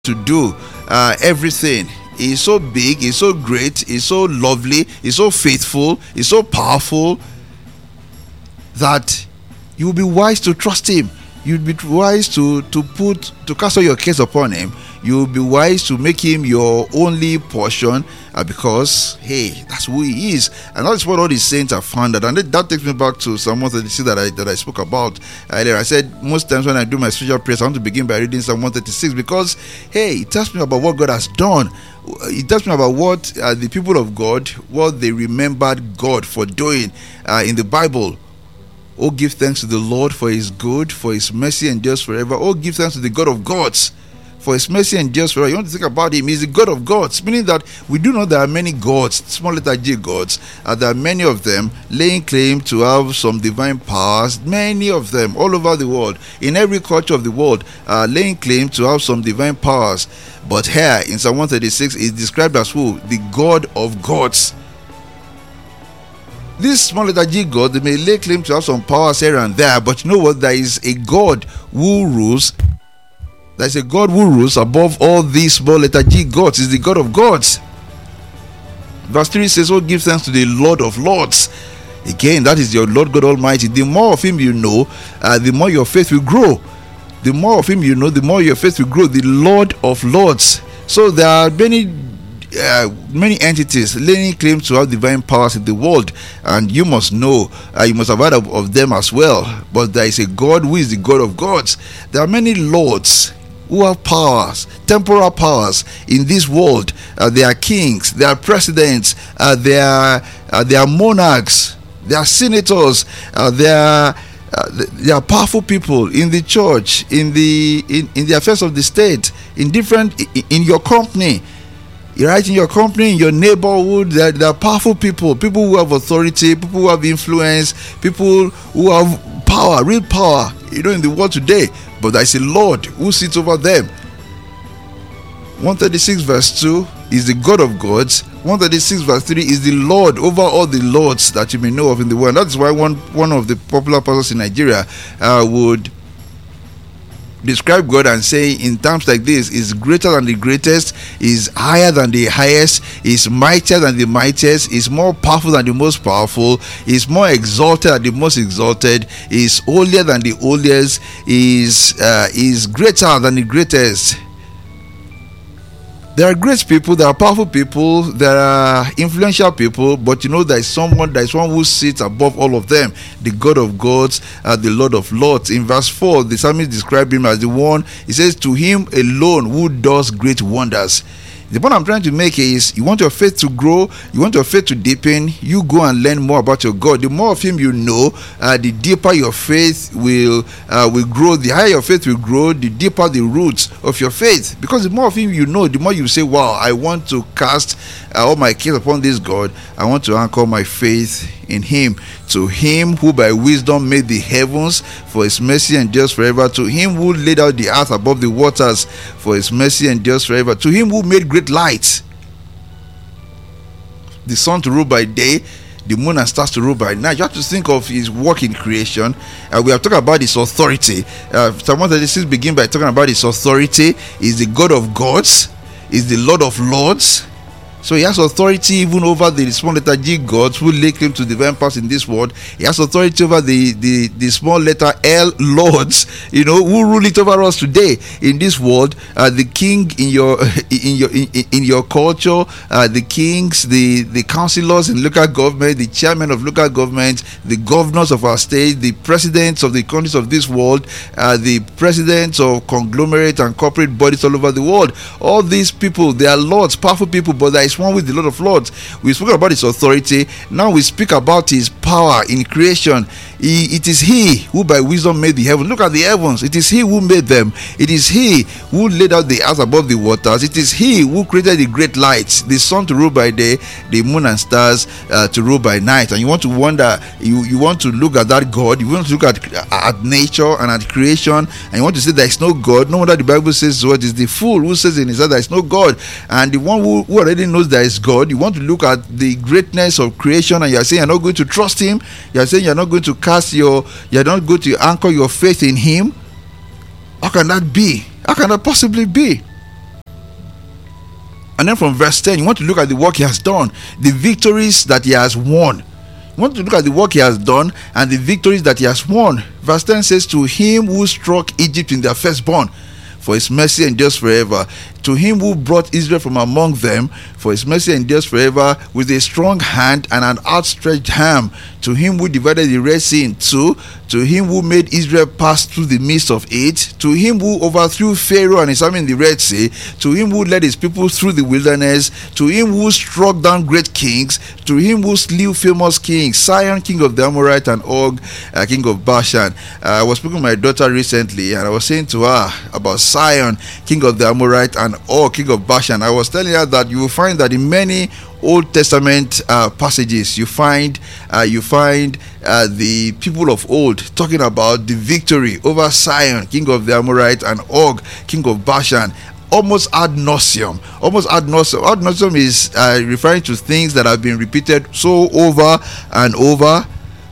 to do everything. He's so big, he's so great, he's so lovely, he's so faithful, he's so powerful that you will be wise to trust him. You'd be wise to cast all your cares upon him. You'll be wise to make him your only portion, because hey, that's who he is, and that's what all the saints have found out. And that takes me back to Psalm 136 that I spoke about earlier. I said most times when I do my spiritual prayers, I want to begin by reading Psalm 136, because hey, it tells me about what God has done. It tells me about what the people of God, what they remembered God for doing in the Bible. Oh, give thanks to the Lord, for his good, for his mercy endures forever. Oh, give thanks to the God of gods, for his mercy endures forever. You want to think about him, he's the God of gods, meaning that we do know there are many gods, small letter G gods, there are many of them laying claim to have some divine powers, many of them all over the world, in every culture of the world, laying claim to have some divine powers. But here in Psalm 136 is described as who? The God of gods. This small letter G God, they may lay claim to have some powers here and there, but you know what? There is a God who rules. There is a God who rules above all these small letter G gods. Is the God of gods. Verse 3 says, "Oh, give thanks to the Lord of lords." Again, that is your Lord God Almighty. The more of him you know, the more your faith will grow. The more of him you know, the more your faith will grow. The Lord of lords. So there are many entities laying claim to have divine powers in the world, and you must know, you must have heard of them as well. But there is a God who is the God of gods. There are many lords who have powers, temporal powers in this world. They are kings, they are presidents, they are monarchs, they are senators, they are powerful people in the church, in the affairs of the state, in your company. Right, in your company, in your neighborhood, there are powerful people who have authority, people who have influence, people who have power, real power, in the world today. But there is a Lord who sits over them. 136 verse 2 is the God of gods. 136 verse 3 is the Lord over all the lords that you may know of in the world. That's why one of the popular pastors in Nigeria would describe God and say in terms like this: is greater than the greatest, is higher than the highest, is mightier than the mightiest, is more powerful than the most powerful, is more exalted than the most exalted, is holier than the holiest, is greater than the greatest. There are great people, there are powerful people, there are influential people, but there is one who sits above all of them, the God of gods, the Lord of lords. In verse 4, the psalmist described him as the one, he says, "To him alone who does great wonders." The point I'm trying to make is, you want your faith to grow, you want your faith to deepen, you go and learn more about your God. The more of him you know, the deeper your faith will grow. The higher your faith will grow, the deeper the roots of your faith. Because the more of him you know, the more you say, wow, I want to cast all my cares upon this God. I want to anchor my faith in him. To him who by wisdom made the heavens, for his mercy endures forever. To him who laid out the earth above the waters, for his mercy endures forever. To him who made great lights, the sun to rule by day, the moon and stars to rule by night. You have to think of his work in creation. We have talked about his authority. Psalm 136 begin by talking about his authority. He's the God of gods, he's the Lord of lords. So he has authority even over the small letter G gods who lay claim to divine powers in this world. He has authority over the small letter L lords, who rule it over us today in this world. The king in your culture, the kings, the councillors in local government, the chairman of local government, the governors of our state, the presidents of the countries of this world, the presidents of conglomerate and corporate bodies all over the world. All these people, they are lords, powerful people, but there is one with the Lord of lords. We spoke about his authority. Now we speak about his power in creation. It is he who by wisdom made the heavens. Look at the heavens. It is he who made them. It is he who laid out the earth above the waters. It is he who created the great lights, the sun to rule by day, the moon and stars to rule by night. And you want to wonder, you want to look at that God, you want to look at nature and at creation, and you want to say there is no God. No wonder the Bible says what is the fool who says in his heart there is no God. And the one who already knows there is God, you want to look at the greatness of creation, and you are saying you're not going to trust him. You are saying you're not going to you're not going to anchor your faith in him. How can that be? How can that possibly be? And then from verse 10, you want to look at the work he has done, the victories that he has won. You want to look at the work he has done and the victories that he has won. Verse 10 says, to him who struck Egypt in their firstborn, for his mercy endures forever. To him who brought Israel from among them, for his mercy endures forever, with a strong hand and an outstretched arm. To him who divided the Red Sea in two, to him who made Israel pass through the midst of it, to him who overthrew Pharaoh and his army in the Red Sea, to him who led his people through the wilderness, to him who struck down great kings, to him who slew famous kings, Sihon, king of the Amorites, and Og, king of Bashan. I was speaking to my daughter recently, and I was saying to her about Sihon, king of the Amorites, and Og, king of Bashan. I was telling her that you will find that in many Old Testament passages, you find the people of old talking about the victory over Sihon, king of the Amorites, and Og, king of Bashan, almost ad nauseum. Ad nauseum is referring to things that have been repeated so over and over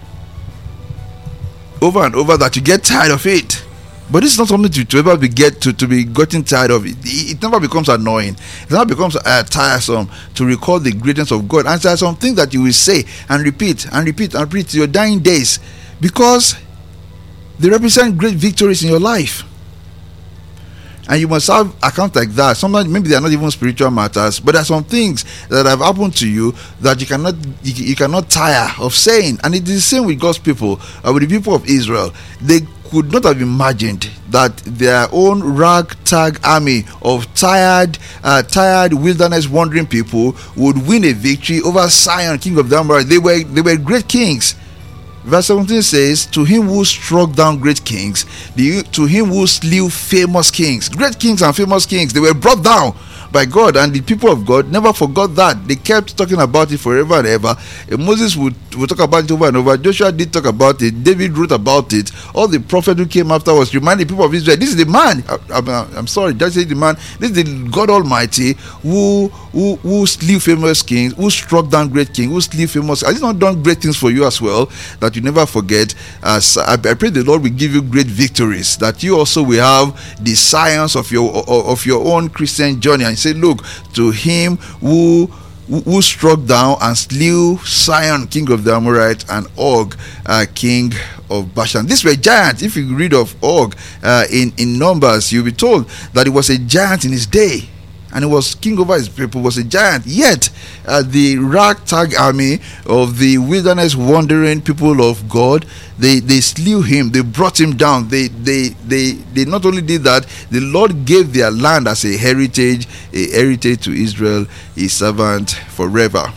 that you get tired of it. But this is not something to ever be gotten tired of. It never becomes annoying. It never becomes tiresome to recall the greatness of God. And there are some things that you will say and repeat to your dying days, because they represent great victories in your life. And you must have accounts like that. Sometimes maybe they are not even spiritual matters, but there are some things that have happened to you that you cannot tire of saying. And it is the same with God's people, with the people of Israel. They could not have imagined that their own ragtag army of tired wilderness wandering people would win a victory over Sihon, king of the Amorites. They were great kings. Verse 17 says, to him who struck down great kings, to him who slew famous kings. Great kings and famous kings, they were brought down by God, and the people of God never forgot that. They kept talking about it forever and ever. Moses would talk about it over and over. Joshua did talk about it. David wrote about it. All the prophets who came after was reminding people of Israel, this is the man. I'm sorry, just say the man. This is the God Almighty who slew famous kings, who struck down great kings, who slew famous. Has he not done great things for you as well, that you never forget? As I pray the Lord will give you great victories, that you also will have the science of your own Christian journey, and say, look, to him who struck down and slew Sihon, king of the Amorites, and Og, king of Bashan. These were giants. If you read of Og in Numbers, you'll be told that he was a giant in his day, and he was king over his people, was a giant. Yet the ragtag army of the wilderness wandering people of God, they slew him. They brought him down. They not only did that, the Lord gave their land as a heritage to Israel, his servant forever.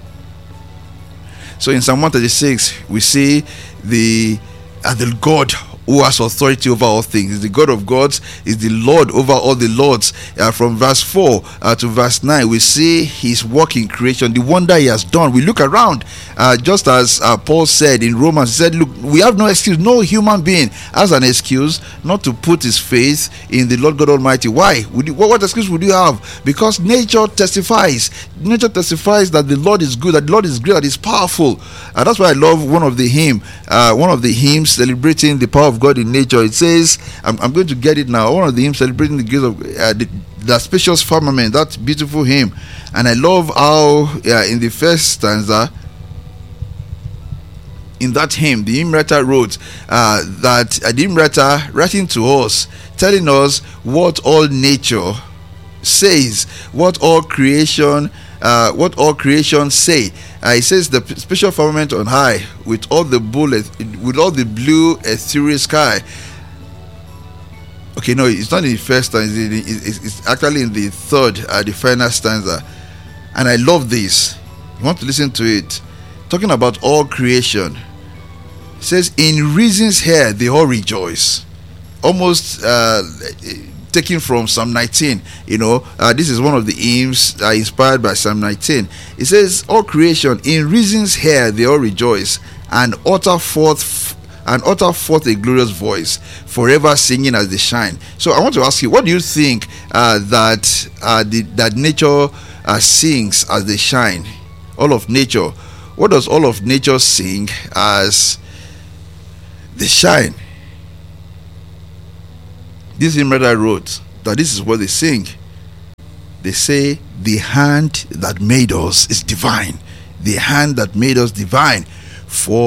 So in Psalm 136, we see the God who has authority over all things. Is the God of gods, is the Lord over all the lords. From verse 4 to verse 9, we see his work in creation, the wonder he has done. We look around, just as Paul said in Romans. He said, look, we have no excuse. No human being has an excuse not to put his faith in the Lord God Almighty. Why? What excuse would you have? Because nature testifies that the Lord is good, that the Lord is great, that He's powerful. That's why I love one of the hymns celebrating the power of God in nature. It says, I'm going to get it now, one of the hymns celebrating the grace of the spacious firmament, that beautiful hymn. And I love how in the first stanza in that hymn, the hymn writer wrote writing to us, telling us what all nature says, what all creation say. It says, the special firmament on high, with all the blue ethereal sky. Okay, no, it's not in the first stanza. It's actually in the third, the final stanza. And I love this. You want to listen to it? Talking about all creation. It says, in reason's hair they all rejoice. Almost taken from Psalm 19. This is one of the hymns inspired by Psalm 19. It says, all creation in reason's hair they all rejoice, and utter forth a glorious voice, forever singing as they shine. So I want to ask you, what do you think that nature sings as they shine? All of nature. What does all of nature sing as they shine? This hymn writer wrote that this is what they sing. they say the hand that made us is divine. The hand that made us divine. For